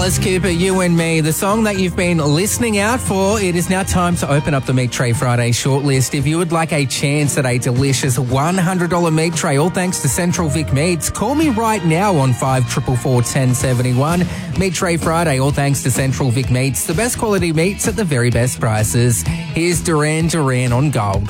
Alice Cooper, You and Me, the song that you've been listening out for. It is now time to open up the Meat Tray Friday shortlist. If you would like a chance at a delicious $100 meat tray, all thanks to Central Vic Meats, call me right now on 5444 1071. Meat Tray Friday, all thanks to Central Vic Meats, the best quality meats at the very best prices. Here's Duran Duran on Gold.